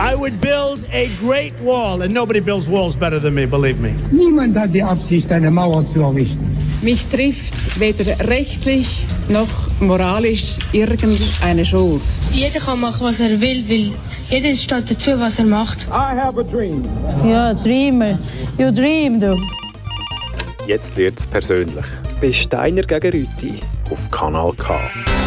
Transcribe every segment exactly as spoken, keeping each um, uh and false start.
I would build a great wall, and nobody builds walls better than me, believe me. Niemand hat die Absicht, eine Mauer zu errichten. Mich trifft weder rechtlich noch moralisch irgendeine Schuld. Jeder kann machen, was er will, weil jeder steht dazu, was er macht. I have a dream. Ja, Dreamer. You dream, du. Jetzt wird es persönlich. Bei Steiner gegen Rüti auf Kanal K.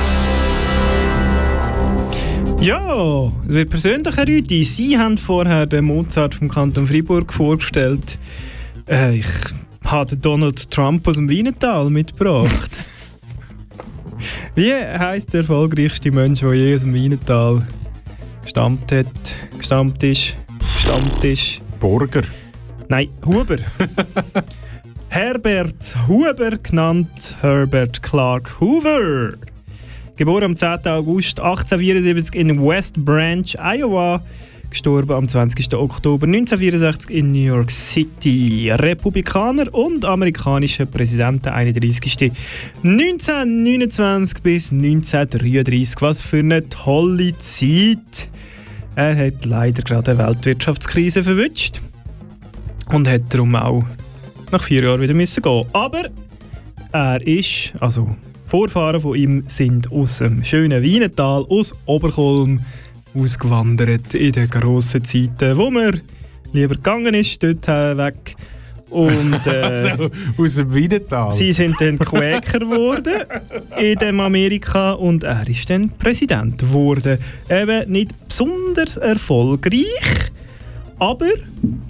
Ja, es wird persönlich, Herr Rüti. Sie haben vorher den Mozart vom Kanton Freiburg vorgestellt. Äh, ich habe Donald Trump aus dem Wienertal mitgebracht. Wie heisst der erfolgreichste Mensch, der je aus dem Wienertal gestammt hat, gestammt ist, gestammt ist? Burger. Nein, Huber. Herbert Huber, genannt Herbert Clark Hoover. Geboren am zehnten August achtzehnhundertvierundsiebzig in West Branch, Iowa. Gestorben am zwanzigsten Oktober neunzehnhundertvierundsechzig in New York City. Republikaner und amerikanischer Präsident, der einunddreißigsten neunzehnhundertneunundzwanzig bis neunzehnhundertdreiunddreißig. Was für eine tolle Zeit. Er hat leider gerade eine Weltwirtschaftskrise verwünscht und hat darum auch nach vier Jahren wieder müssen gehen. Aber er ist, also Vorfahren von ihm sind aus dem schönen Wienertal, aus Oberkolm, ausgewandert in den grossen Zeiten, wo man lieber gegangen ist, dort weg. Und, äh, also, aus dem Wienertal. Sie sind dann Quäker geworden in dem Amerika und er ist dann Präsident geworden. Eben nicht besonders erfolgreich, aber